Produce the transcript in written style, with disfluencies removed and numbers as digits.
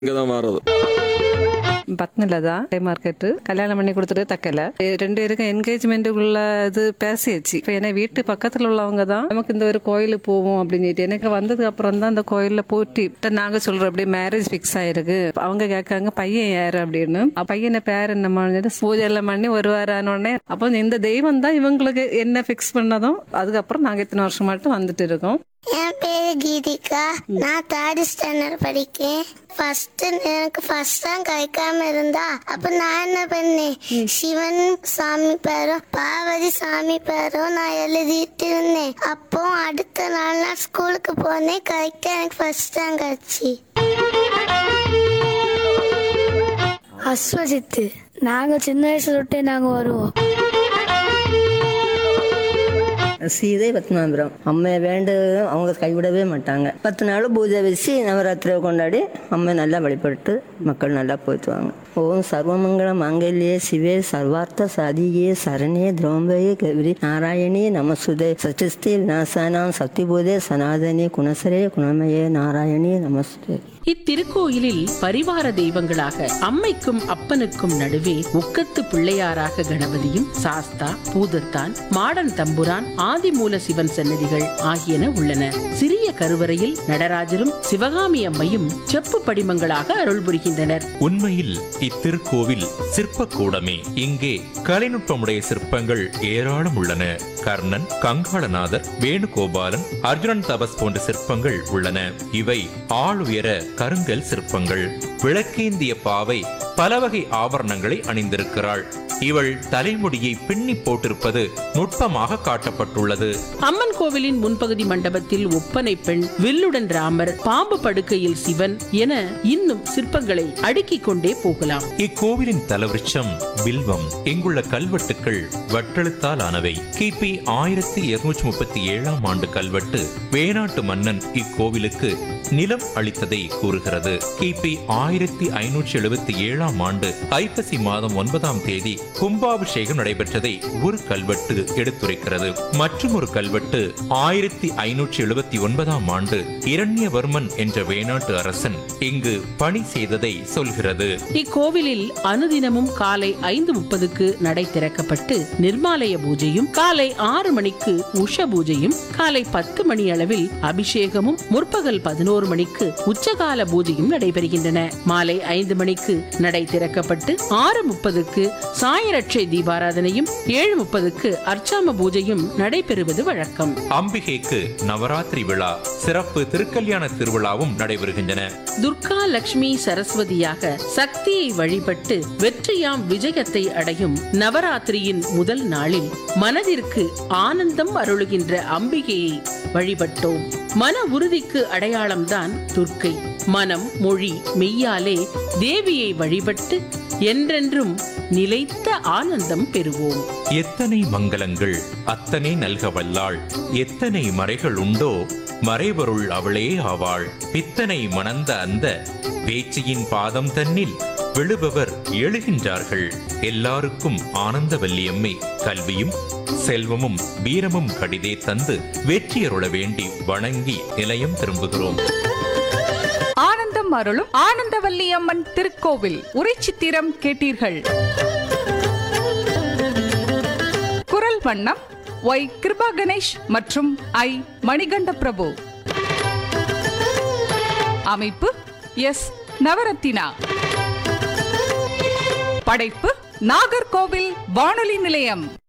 இங்கதான் மாறுது. பத்னிலதா மார்க்கெட்டு கல்யாணம் பண்ணி கொடுத்துட்டு தக்கல 2 பேருக்கும் என்கேஜ்மெண்ட்டுக்குள்ள இது பேசியாச்சு. இப்போ ஏன்னா வீட்டு பக்கத்துல உள்ளவங்க தான் நமக்கு இந்த ஒரு கோயிலுக்கு போவோம் அப்படின்னு சொல்லிட்டு எனக்கு வந்ததுக்கு அப்புறம் தான் அந்த கோயில்ல போட்டி நாங்க சொல்றோம் அப்படியே மேரேஜ் பிக்ஸ் ஆயிருக்கு. அவங்க கேட்காங்க பையன் யாரு அப்படின்னு. பையனை பேர் என்ன பூஜை எல்லாம் பண்ணி ஒரு வாரம் ஆனோடனே அப்போ இந்த தெய்வம் தான் இவங்களுக்கு என்ன பிக்ஸ் பண்ணதும் அதுக்கப்புறம் நாங்க இத்தனை வருஷம் மட்டும் வந்துட்டு இருக்கோம். என் பேரு கீதிகா. நான் 3rd ஸ்டாண்டர்ட் படிக்கேன். எனக்கு ஃபர்ஸ்ட் ரேங்க் கிடைக்காம இருந்தா அப்ப நான் என்ன பண்ணேன், சிவன் சாமி பேரும் பார்வதி சாமி பேரும் நான் எழுதிட்டு இருந்தேன். அப்போ அடுத்த நாள் நான் ஸ்கூலுக்கு போனேன். கரெக்டா எனக்கு ஃபர்ஸ்ட் ரேங்க் ஆச்சு. அஸ்வசித்து நாங்க சின்ன வயசுல விட்டே நாங்க வருவோம். சீதை பத்மநாபுரம் அம்மையை வேண்டு அவங்க கைவிடவே மாட்டாங்க. 10 நாள் பூஜை வச்சு நவராத்திரியை கொண்டாடி அம்மை நல்லா வழிபட்டு மக்கள் நல்லா போய்த்துவாங்க. ஓம் சர்வமங்கள மாங்கல்யே சிவே சர்வார்த்த சாதியே சரணே திரௌம்பதியே கௌரி நாராயணி நமசுதே சச்சிஸ்தி விநாசானாம் சக்தி பூதே சனாதனி குணசரே குணமயே நாராயணி நமசுதே. இத்திருக்கோயிலில் பரிவார தெய்வங்களாக அம்மைக்கும் அப்பனுக்கும் நடுவே ஒக்கத்து பிள்ளையாராக கணபதியும் சாஸ்தா பூதத்தான் மாடன் தம்புரான் ஆதிமூல சிவன் சன்னதிகள் ஆகியன உள்ளன. சிறிய கருவறையில் நடராஜரும் சிவகாமி அம்மையும் செப்பு படிமங்களாக அருள் புரிகின்றனர். உண்மையில் இத்திருக்கோவில் சிற்பக்கூடமே. இங்கே கலைநுட்பமுடைய சிற்பங்கள் ஏராளம் உள்ளன. கர்ணன், கங்காளநாதர், வேணுகோபாலன், அர்ஜுனன் தபஸ் போன்ற சிற்பங்கள் உள்ளன. இவை ஆளுயர கருங்கல் சிற்பங்கள். விளக்கேந்திய பாவை பல வகை ஆபரணங்களை அணிந்திருக்கிறாள். இவள் தலைமுடியை பின்னி போட்டிருப்பது நுட்பமாக காட்டப்பட்டுள்ளது. அம்மன் கோவிலின் முன்பகுதி மண்டபத்தில் ஒப்பனை பெண், வில்லுடன் ராமர், பாம்பு படுக்கையில் சிவன் என இன்னும் சிற்பங்களை அடுக்கிக் கொண்டே போகலாம். இக்கோவிலின் தலவிருட்சம் வில்வம். இங்குள்ள கல்வெட்டுக்கள் வட்டெழுத்தால் ஆனவை. கிபி 1237 ஆண்டு கல்வெட்டு வேணாட்டு மன்னன் இக்கோவிலுக்கு நிலம் அளித்ததை கூறுகிறது. கிபி 1577 ஆண்டு ஐப்பசி மாதம் 9ஆம் தேதி கும்பாபிஷேகம் நடைபெற்றதை ஒரு கல்வெட்டு எடுத்துரைக்கிறது. மற்றும் ஒரு கல்வெட்டு 1579 ஆண்டு இரண்யவர்மன் என்ற வேணாட்டு அரசன் இங்கு பணி செய்ததை சொல்கிறது. இக்கோவிலில் அனுதினமும் காலை 5:30க்கு நடை திறக்கப்பட்டு நிர்மாலய பூஜையும், காலை 6 மணிக்கு உஷ பூஜையும், காலை 10 மணி அளவில் அபிஷேகமும், முற்பகல் 11 மணிக்கு உச்சகால பூஜையும் நடைபெறுகின்றன. மாலை 5 மணிக்கு நடை திறக்கப்பட்டு 6:30க்கு சாயரட்சை தீபாராதனையும் 7:30க்கு அர்ச்சாம பூஜையும் நடைபெறுவது வழக்கம். அம்பிகைக்கு நவராத்திரி விழா, சிறப்பு திருக்கல்யாண திருவிழாவும் நடைபெறுகின்றன. துர்கா லட்சுமி சரஸ்வதியாக சக்தியை வழிபட்டு வெற்றியாம் விஜயத்தை அடையும் நவராத்திரியின் முதல் நாளில் மனதிற்கு ஆனந்தம் அருளுகின்ற அம்பிகையை வழிபட்டோம். மன உறுதிக்கு அடையாளம்தான் துர்க்கை. மனம் மொழி மெய்யாலே தேவியை வழிபட்டு என்றென்றும் நிலைத்த ஆனந்தம் பெறுவோம். எத்தனை மங்களங்கள் அத்தனை நல்க வல்லாள். எத்தனை மறைகள் உண்டோ மறைவருள் அவளே ஆவாள். பித்தனை மணந்த அந்த பேச்சியின் பாதம் தன்னில் விழுபவர் எழுகின்றார்கள். எல்லாருக்கும் ஆனந்த வல்லியம்மை கல்வியும் செல்வமும் வீரமும் கடிதே தந்து வெற்றியருள வேண்டி வணங்கி நிலையம் திரும்புகிறோம். ஆனந்தம் அருளும் ஆனந்தவல்லியம்மன் திருக்கோவில் உரைச்சித்திரம் கேட்டீர்கள். குரல் வண்ணம் ஒய் கிருபா கணேஷ் மற்றும் ஐ மணிகண்ட பிரபு. அமைப்பு எஸ் நவரத்தினா. படைப்பு நாகர்கோவில் வானொலி நிலையம்.